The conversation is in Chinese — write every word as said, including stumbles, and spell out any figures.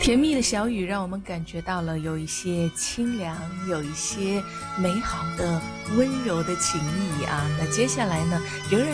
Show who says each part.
Speaker 1: 甜蜜的小雨让我们感觉到了有一些清凉，有一些美好的温柔的情谊啊。那接下来呢，仍然